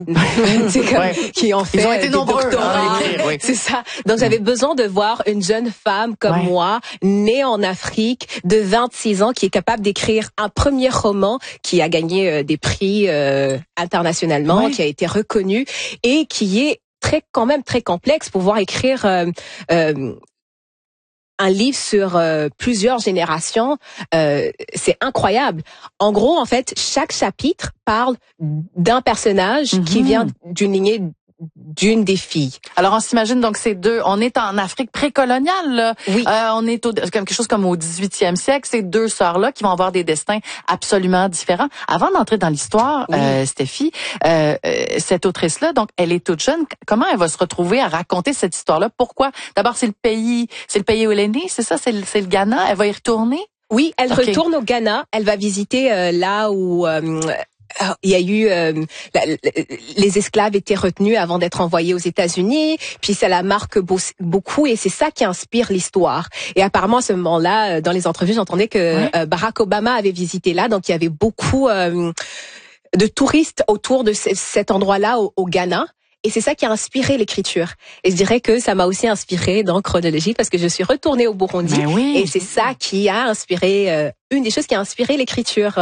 C'est comme qui ont fait Ils ont été des nombreux doctorats. à l'écrire, oui. C'est ça. Donc j'avais besoin de voir une jeune femme comme moi, née en Afrique, de 26 ans, qui est capable d'écrire un premier roman qui a gagné des prix internationalement, qui a été reconnu et qui est quand même très complexe pour pouvoir écrire un livre sur plusieurs générations, c'est incroyable. En gros, en fait, chaque chapitre parle d'un personnage qui vient d'une lignée d'une des filles. Alors, on s'imagine donc on est en Afrique précoloniale, là. Oui. On est quelque chose comme au 18e siècle. Ces deux sœurs-là qui vont avoir des destins absolument différents. Avant d'entrer dans l'histoire, Steffi, cette autrice-là, donc, elle est toute jeune. Comment elle va se retrouver à raconter cette histoire-là? Pourquoi? D'abord, c'est le pays où elle est née, c'est ça? C'est le Ghana? Elle va y retourner? Oui, elle retourne au Ghana. Elle va visiter là où il y a eu les esclaves étaient retenus avant d'être envoyés aux États-Unis, puis ça la marque beaucoup et c'est ça qui inspire l'histoire. Et apparemment à ce moment-là, dans les entrevues, j'entendais que Barack Obama avait visité là, donc il y avait beaucoup de touristes autour de cet endroit-là au Ghana. Et c'est ça qui a inspiré l'écriture. Et je dirais que ça m'a aussi inspiré dans Chronologie parce que je suis retournée au Burundi. Et c'est ça qui a inspiré, une des choses qui a inspiré l'écriture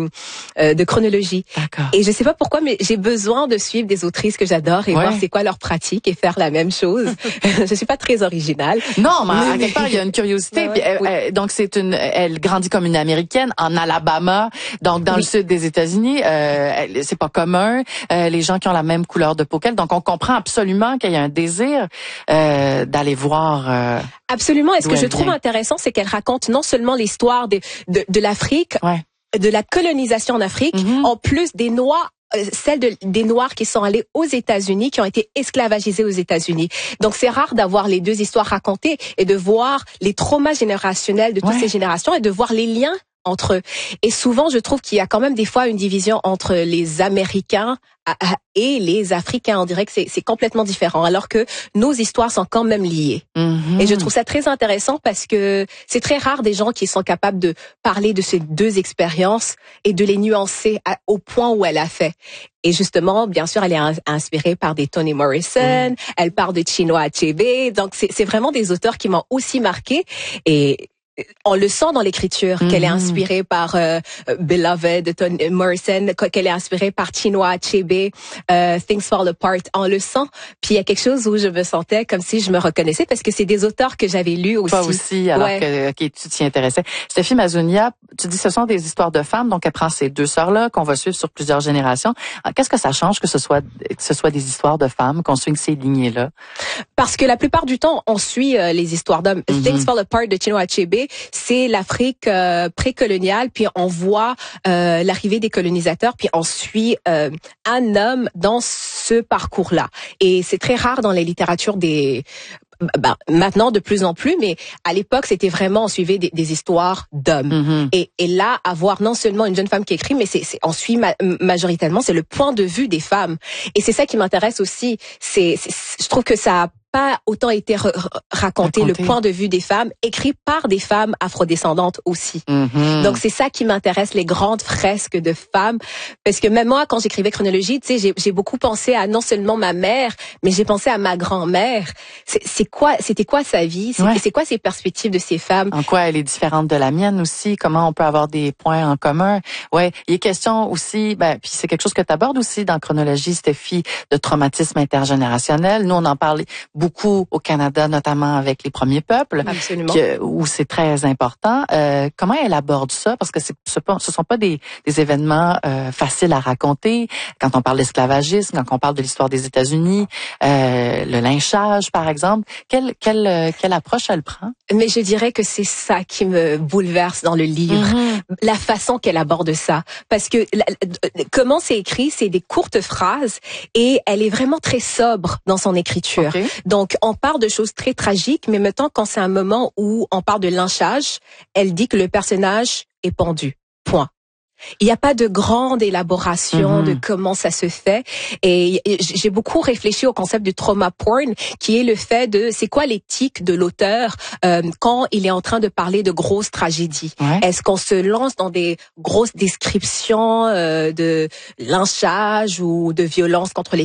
de Chronologie. D'accord. Et je sais pas pourquoi, mais j'ai besoin de suivre des autrices que j'adore et voir c'est quoi leur pratique et faire la même chose. Je suis pas très originale. Non, mais à quelque part, il y a une curiosité. Puis, donc, elle grandit comme une Américaine en Alabama, donc dans le sud des États-Unis. C'est pas commun. Les gens qui ont la même couleur de peau qu'elle. Donc, on comprend absolument qu'il y a un désir d'aller voir. Absolument. Et ce que je trouve intéressant, c'est qu'elle raconte non seulement l'histoire de l'Afrique, de la colonisation en Afrique, en plus des Noirs, des Noirs qui sont allés aux États-Unis, qui ont été esclavagisés aux États-Unis. Donc c'est rare d'avoir les deux histoires racontées et de voir les traumas générationnels de toutes ces générations et de voir les liens entre eux. Et souvent, je trouve qu'il y a quand même des fois une division entre les Américains et les Africains. On dirait que c'est complètement différent, alors que nos histoires sont quand même liées. Et je trouve ça très intéressant parce que c'est très rare des gens qui sont capables de parler de ces deux expériences et de les nuancer au point où elle a fait. Et justement, bien sûr, elle est inspirée par des Toni Morrison, elle parle de Chinua Achebe, donc c'est vraiment des auteurs qui m'ont aussi marqué. Et on le sent dans l'écriture qu'elle est inspirée par Beloved de Toni Morrison, qu'elle est inspirée par Chinua Achebe, Things Fall Apart. On le sent. Puis il y a quelque chose où je me sentais comme si je me reconnaissais parce que c'est des auteurs que j'avais lus aussi. Toi aussi, alors que tu t'y intéressais. Steffi Mazunia, tu dis ce sont des histoires de femmes, donc elle prend ces deux sœurs-là qu'on va suivre sur plusieurs générations. Qu'est-ce que ça change que ce soit des histoires de femmes, qu'on suive ces lignées-là? Parce que la plupart du temps, on suit les histoires d'hommes. Things Fall Apart de Chinua Achebe, c'est l'Afrique précoloniale, puis on voit l'arrivée des colonisateurs, puis on suit un homme dans ce parcours-là. Et c'est très rare dans les littératures maintenant de plus en plus, mais à l'époque c'était vraiment on suivait des histoires d'hommes. Et là avoir non seulement une jeune femme qui écrit, mais on suit majoritairement c'est le point de vue des femmes. Et c'est ça qui m'intéresse aussi. Je trouve que ça a pas autant été raconté le point de vue des femmes, écrit par des femmes afrodescendantes aussi. Donc c'est ça qui m'intéresse, les grandes fresques de femmes, parce que même moi quand j'écrivais Chronologie, tu sais, j'ai beaucoup pensé à non seulement ma mère, mais j'ai pensé à ma grand-mère. C'était quoi sa vie, c'est quoi ses perspectives de ces femmes. En quoi elle est différente de la mienne aussi, comment on peut avoir des points en commun. Ouais, il est question aussi, puis c'est quelque chose que tu abordes aussi dans Chronologie, Steffi, de traumatisme intergénérationnel. Nous on en parlait beaucoup au Canada, notamment avec les premiers peuples, où c'est très important. Comment elle aborde ça? Parce que ce sont pas des événements faciles à raconter. Quand on parle d'esclavagisme, quand on parle de l'histoire des États-Unis, le lynchage, par exemple, quelle approche elle prend? Mais je dirais que c'est ça qui me bouleverse dans le livre, la façon qu'elle aborde ça. Parce que comment c'est écrit, c'est des courtes phrases et elle est vraiment très sobre dans son écriture. Donc, on parle de choses très tragiques, mais maintenant, quand c'est un moment où on parle de lynchage, elle dit que le personnage est pendu. Point. Il n'y a pas de grande élaboration de comment ça se fait. Et j'ai beaucoup réfléchi au concept du trauma porn, qui est le fait de, c'est quoi l'éthique de l'auteur quand il est en train de parler de grosses tragédies. Ouais. Est-ce qu'on se lance dans des grosses descriptions de lynchage ou de violence contre les